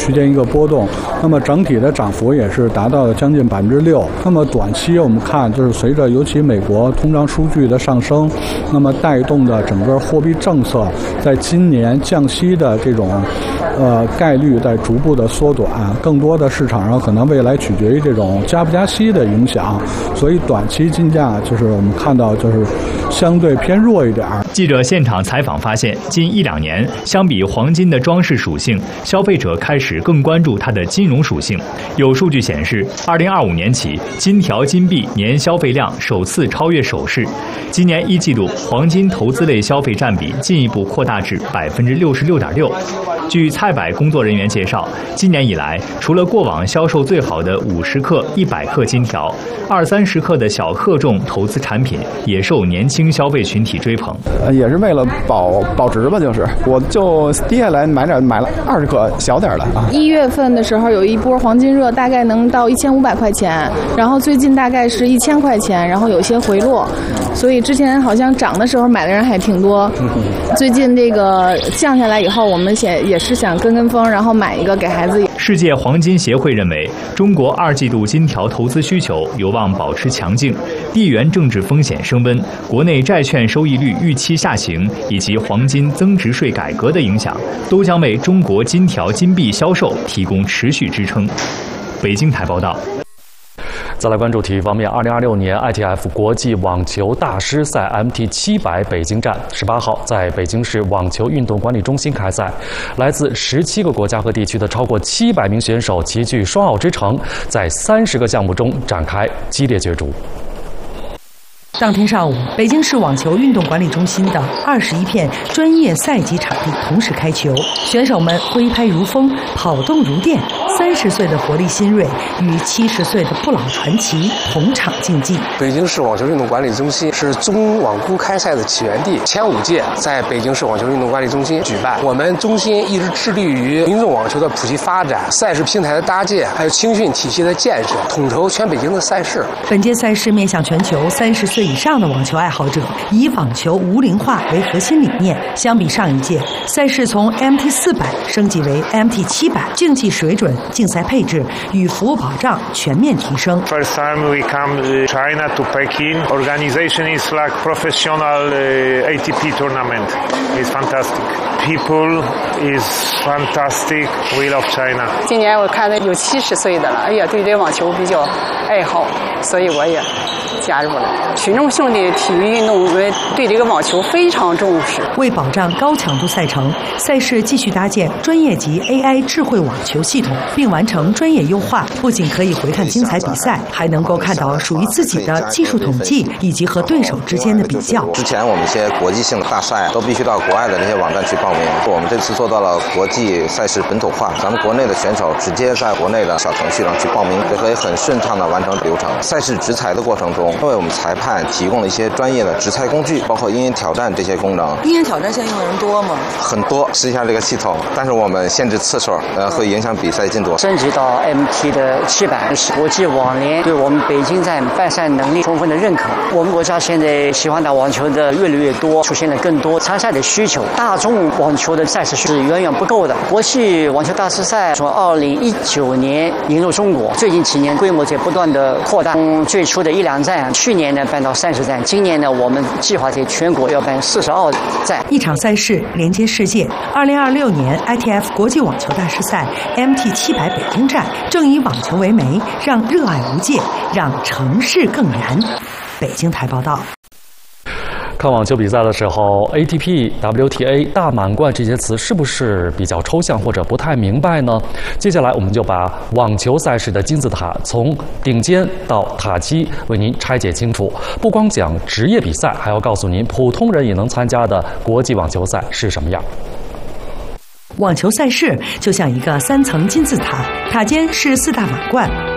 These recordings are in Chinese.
区间一个波动，那么整体的涨幅也是达到了将近6%。那么短期我们看，就是随着尤其美国通胀数据的上升，那么带动的整个货币政策在今年降息的这种概率在逐步的缩短，更多的市场上可能未来取决于这种加不加息的影响，所以短期金价就是我们看到就是相对偏弱一点。 记者现场采访发现，近1-2年，相比黄金的装饰属性，消费者开始更关注它的金融属性。有数据显示，2025年起，金条、金币年消费量首次超越首饰。今年1季度，黄金投资类消费占比进一步扩大至66.6%。据蔡百工作人员介绍，今年以来，除了过往销售最好的50克、100克金条，20-30克的小克重投资产品也受年轻消费群体追捧。 也是为了保值吧，就是我就跌下来买了20克小点的啊。 1月份的时候有一波黄金热，大概能到1500块钱，然后最近大概是1000块钱，然后有些回落，所以之前好像涨的时候买的人还挺多。最近这个降下来以后，我们也是想跟风，然后买一个给孩子。 世界黄金协会认为，中国2季度金条投资需求有望保持强劲，地缘政治风险升温，国内债券收益率预期下行，以及黄金增值税改革的影响，都将为中国金条、金币销售提供持续支撑。北京台报道。 再来关注体育方面，2026年 ITF 国际网球大师赛 MT700北京站18号在北京市网球运动管理中心开赛，来自17个国家和地区的超过700名选手齐聚双奥之城，在30个项目中展开激烈角逐。 当天上午，北京市网球运动管理中心的21片专业赛级场地同时开球，选手们挥拍如风，跑动如电。30岁的活力新锐与70岁的不老传奇同场竞技。 北京市网球运动管理中心是中网公开赛的起源地，前5届在北京市网球运动管理中心举办。我们中心一直致力于民众网球的普及发展、赛事平台的搭建，还有青训体系的建设，统筹全北京的赛事。 本届赛事面向全球30岁以上的网球爱好者，以网球无龄化为核心理念。相比上一届，赛事从 MT400升级为 MT700，竞技水准、竞赛配置与服务保障全面提升。 First time we come to China to Peking. Organization is like professional ATP tournament. It's fantastic. People is fantastic. We love China. 今年我看到有70岁的了，哎呀，对这网球比较爱好，所以我也加入了。群众性的体育运动，我们对这个网球非常重视。 为保障高强度赛程，赛事继续搭建专业级 AI 智慧网球系统，并完成专业优化。不仅可以回看精彩比赛，还能够看到属于自己的技术统计以及和对手之间的比较。 之前我们一些国际性的大赛都必须到国外的那些网站去报名，我们这次做到了国际赛事本土化，咱们国内的选手直接在国内的小程序上去报名，就可以很顺畅的完成流程。赛事执裁的过程中，为我们裁判提供了一些专业的执裁工具，包括鹰眼挑战这些功能。 鹰眼挑战现在用的人多吗？ 很多，试一下这个系统，但是我们限制次数，会影响比赛进度。 升级到 MT 的700，国际网联对我们北京站办赛能力充分的认可。我们国家现在喜欢打网球的越来越多，出现了更多参赛的需求，大众网球的赛事是远远不够的。国际网球大师赛从2019年引入中国，最近几年规模在不断的扩大，从最初的1-2站，去年呢办到30站，今年呢我们计划在全国要办42站。 一场赛事连接世界。2026年 ITF 国际网球大师赛 MT700北京站正以网球为媒，让热爱无界，让城市更燃。北京台报道。 看网球比赛的时候 ，ATP、WTA、大满贯这些词是不是比较抽象或者不太明白呢？接下来我们就把网球赛事的金字塔从顶尖到塔基为您拆解清楚。不光讲职业比赛，还要告诉您普通人也能参加的国际网球赛是什么样。 网球赛事就像一个3层金字塔，塔尖是4大满贯，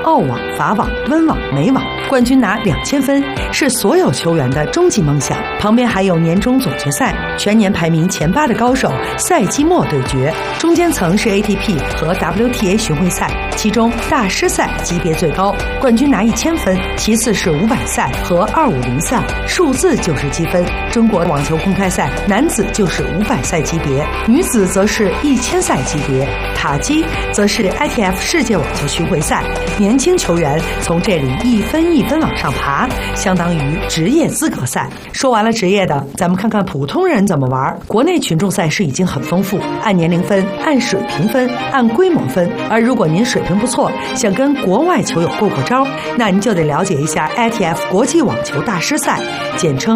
澳网、法网、温网、美网，冠军拿2000分，是所有球员的终极梦想。旁边还有年终总决赛，全年排名前8的高手赛季末对决，中间层是 ATP 和 WTA 巡回赛，其中大师赛级别最高，冠军拿1000分，其次是500赛和250赛，数字就是积分。中国网球公开赛男子就是500赛级别，女子则是1000赛级别，塔基则是 ITF 世界网球巡回赛。年轻球员从这里一分一分往上爬，相当于职业资格赛。说完了职业的，咱们看看普通人怎么玩。国内群众赛事已经很丰富，按年龄分、按水平分、按规模分。而如果您水平不错，想跟国外球友过过招，那您就得了解一下 ITF 国际网球大师赛，简称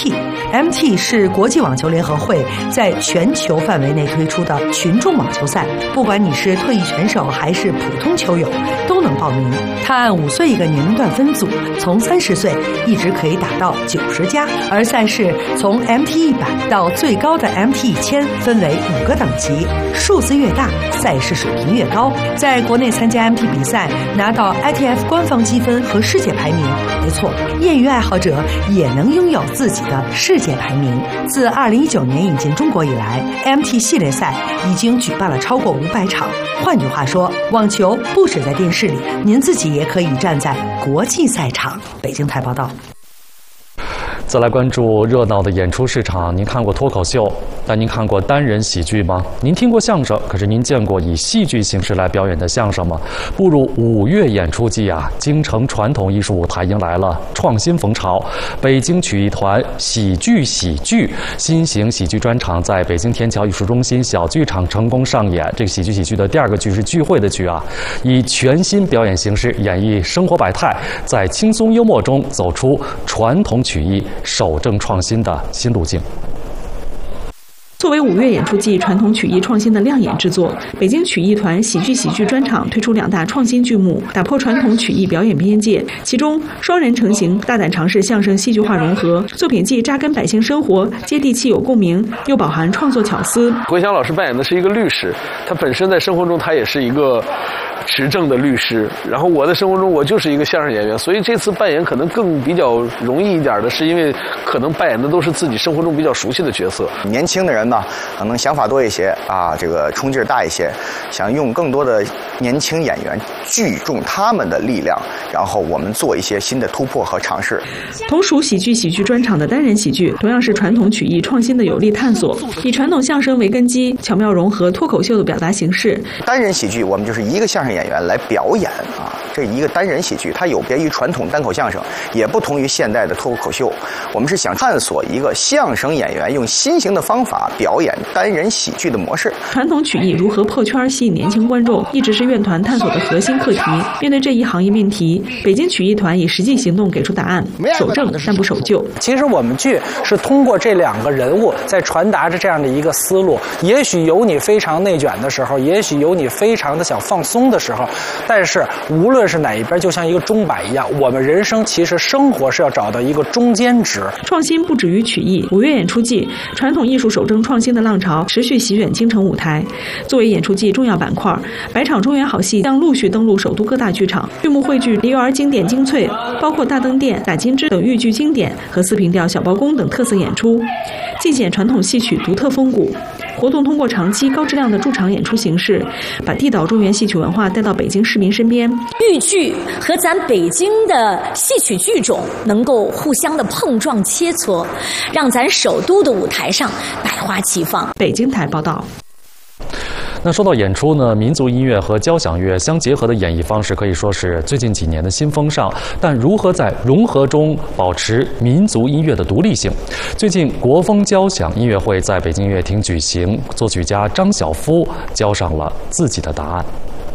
MT。MT 是国际网球联合会在全球范围内推出的群众网球赛，不管你是退役选手还是普通球友都能报名。它按5岁一个年龄段分组，从30岁一直可以打到90加，而赛事从 MT100到最高的 MT1000分为5个等级，数字越大，赛事水平越高。在国内参加 MT 比赛，拿到 ITF 官方积分和世界排名，没错，业余爱好者也能拥有自己的世界排名。自2019年引进中国以来， MT 系列赛已经举办了超过500场。换句话说，网球不止在电视里，您自己也可以站在国际赛场。北京台报道。 再来关注热闹的演出市场。您看过脱口秀，但您看过单人喜剧吗？您听过相声，可是您见过以戏剧形式来表演的相声吗？步入5月演出季啊，京城传统艺术舞台迎来了创新风潮。北京曲艺团喜剧新型喜剧专场在北京天桥艺术中心小剧场成功上演。这个喜剧的第2个剧是聚会的剧啊，以全新表演形式演绎生活百态，在轻松幽默中走出传统曲艺守正创新的新路径。 作为5月演出季传统曲艺创新的亮眼之作，北京曲艺团喜剧专场推出2大创新剧目，打破传统曲艺表演边界。其中双人成型，大胆尝试相声戏剧化融合，作品既扎根百姓生活，接地气有共鸣，又饱含创作巧思。 国祥老师扮演的是一个律师，他本身在生活中他也是一个持证的律师，然后我在生活中我就是一个相声演员，所以这次扮演可能更比较容易一点的是因为可能扮演的都是自己生活中比较熟悉的角色。 年轻的人呢，可能想法多一些啊，这个冲劲儿大一些，想用更多的年轻演员聚众他们的力量，然后我们做一些新的突破和尝试。 同属喜剧专场的单人喜剧，同样是传统曲艺创新的有力探索，以传统相声为根基，巧妙融合脱口秀的表达形式。 单人喜剧我们就是一个相声演员来表演啊，这一个单人喜剧它有别于传统单口相声，也不同于现代的脱口秀。我们是想探索一个相声演员用新型的方法表演单人喜剧的模式。 传统曲艺如何破圈吸引年轻观众，一直是院团探索的核心课题。面对这一行业命题，北京曲艺团以实际行动给出答案，守正但不守旧。 其实我们剧是通过这2个人物在传达着这样的一个思路，也许有你非常内卷的时候，也许有你非常的想放松的时候，但是无论是哪一边，就像一个钟摆一样，我们人生其实生活是要找到一个中间值。 创新不止于曲艺，5月演出季，传统艺术守正创新的浪潮持续席卷京城舞台。作为演出季重要板块，百场中原好戏将陆续登陆首都各大剧场，剧目汇聚梨园经典精粹，包括大灯殿、打金枝等豫剧经典和四平调、小包公等特色演出，尽显传统戏曲独特风骨。活动通过长期高质量的驻场演出形式，把地道中原戏曲文化带到北京市民身边。 豫剧和咱北京的戏曲剧种能够互相的碰撞切磋，让咱首都的舞台上百花齐放。 北京台报道。 那说到演出呢，民族音乐和交响乐相结合的演绎方式可以说是最近几年的新风尚，但如何在融合中保持民族音乐的独立性？最近国风交响音乐会在北京音乐厅举行，作曲家张晓夫交上了自己的答案。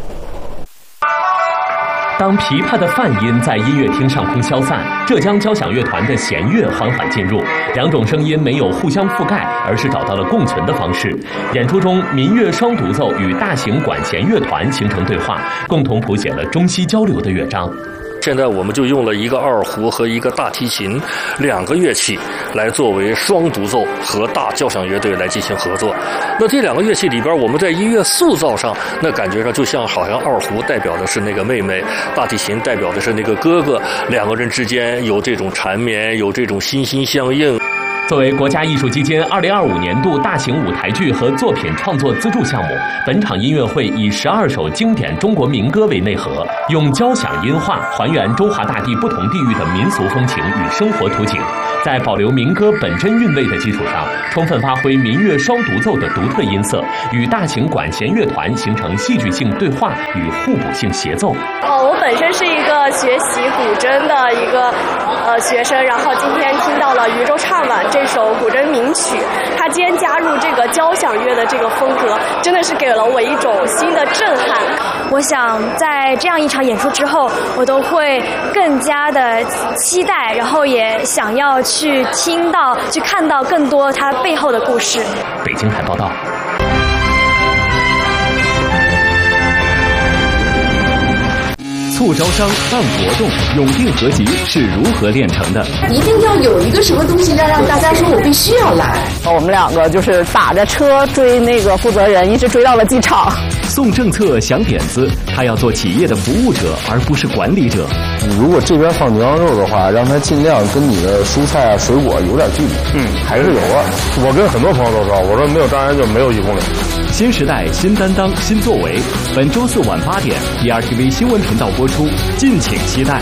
当琵琶的泛音在音乐厅上空消散，浙江交响乐团的弦乐缓缓进入，两种声音没有互相覆盖，而是找到了共存的方式。演出中，民乐双独奏与大型管弦乐团形成对话，共同谱写了中西交流的乐章。 现在我们就用了一个二胡和一个大提琴2个乐器来作为双独奏和大交响乐队来进行合作。那这2个乐器里边，我们在音乐塑造上，那感觉上就像好像二胡代表的是那个妹妹，大提琴代表的是那个哥哥，2个人之间有这种缠绵，有这种心心相印。 作为国家艺术基金2025年度大型舞台剧和作品创作资助项目，本场音乐会以12首经典中国民歌为内核，用交响音画还原中华大地不同地域的民俗风情与生活图景，在保留民歌本真韵味的基础上，充分发挥民乐双独奏的独特音色，与大型管弦乐团形成戏剧性对话与互补性协奏。 我本身是一个学习古筝的一个学生，然后今天听到了《渔舟唱晚》这首古筝名曲，它今天加入这个交响乐的这个风格，真的是给了我一种新的震撼。 我想在这样一场演出之后，我都会更加的期待，然后也想要去听到、去看到更多它背后的故事。 北京台报道。促招商、办活动、永定合集是如何炼成的？ 一定要有一个什么东西让大家说我必须要来。 我们2个就是打着车追那个负责人，一直追到了机场。 送政策想点子，他要做企业的服务者，而不是管理者。 如果这边放牛羊肉的话，让它尽量跟你的蔬菜啊、水果有点距离。还是有啊。 我跟很多朋友都说，我说没有障碍就没有1公里。 新时代、新担当、新作为。本周4晚8点，BRTV 新闻频道播出，敬请期待。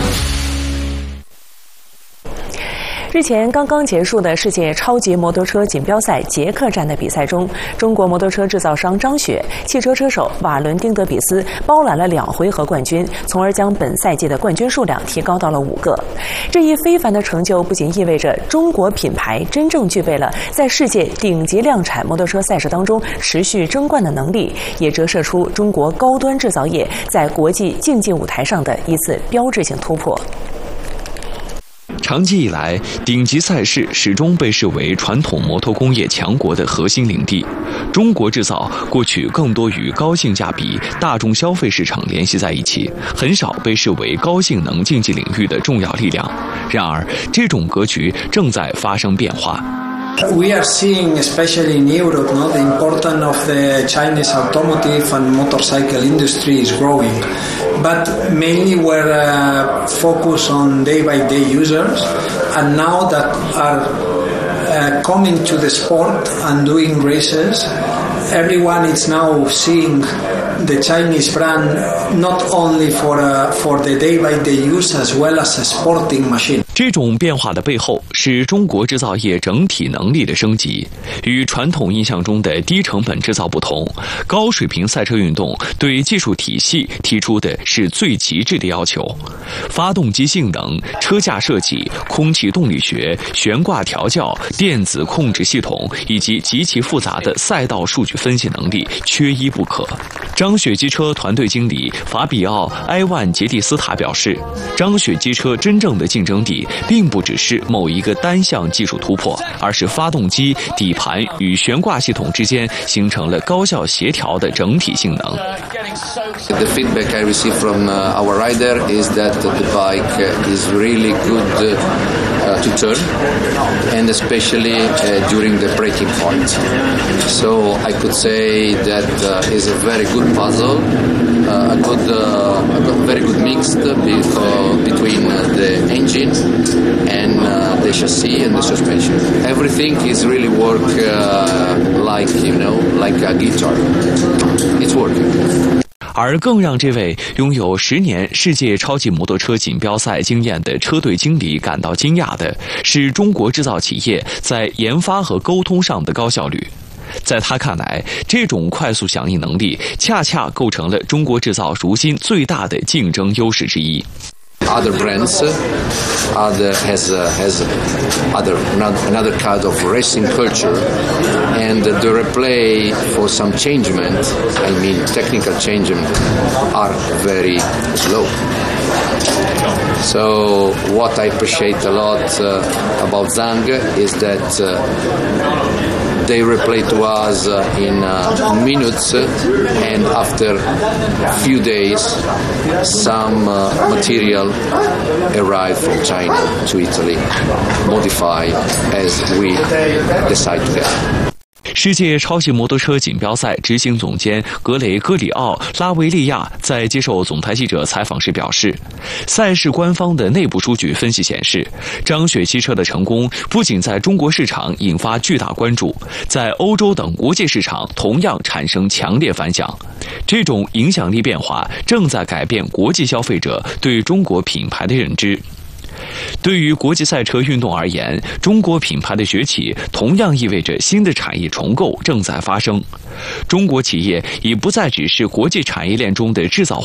日前刚刚结束的世界超级摩托车锦标赛捷克站的比赛中，中国摩托车制造商张雪、汽车车手瓦伦丁德比斯包揽了2回合冠军，从而将本赛季的冠军数量提高到了5个。这一非凡的成就不仅意味着中国品牌真正具备了在世界顶级量产摩托车赛事当中持续争冠的能力，也折射出中国高端制造业在国际竞技舞台上的一次标志性突破。 长期以来，顶级赛事始终被视为传统摩托工业强国的核心领地。中国制造过去更多与高性价比、大众消费市场联系在一起，很少被视为高性能竞技领域的重要力量。然而，这种格局正在发生变化。 We are seeing, especially in Europe, now the importance of the Chinese automotive and motorcycle industry is growing. But mainly we're focused on day-by-day users, and now that are coming to the sport and doing races, everyone is now seeing the Chinese brand not only for the day-by-day use as well as a sporting machine. 这种变化的背后是中国制造业整体能力的升级。与传统印象中的低成本制造不同，高水平赛车运动对技术体系提出的是最极致的要求。发动机性能、车架设计、空气动力学、悬挂调教、电子控制系统以及极其复杂的赛道数据分析能力缺一不可。张雪机车团队经理法比奥·埃万杰蒂斯塔表示，张雪机车真正的竞争力并不只是某一个单项技术突破，而是发动机、底盘与悬挂系统之间形成了高效协调的整体性能。 The feedback I receive from our rider is that the bike is really good to turn, and especially during the braking point. So I could say that is a very good puzzle, a very good mix between the engine and the chassis and the suspension. Everything is really work like a guitar. It's working. 而更让这位拥有10年世界超级摩托车锦标赛经验的车队经理感到惊讶的是，中国制造企业在研发和沟通上的高效率。在他看来，这种快速响应能力恰恰构成了中国制造如今最大的竞争优势之一。 Other brands, has another kind of racing culture, and the replay for some changement, I mean technical changement, are very slow. So what I appreciate a lot about Zhang is that They reply to us in minutes, and after a few days, some material arrived from China to Italy, modified as we decide to get. 世界超级摩托车锦标赛执行总监格雷戈里奥·拉维利亚在接受总台记者采访时表示，赛事官方的内部数据分析显示，张雪汽车的成功不仅在中国市场引发巨大关注，在欧洲等国际市场同样产生强烈反响。这种影响力变化正在改变国际消费者对中国品牌的认知。对于国际赛车运动而言，中国品牌的崛起同样意味着新的产业重构正在发生。中国企业已不再只是国际产业链中的制造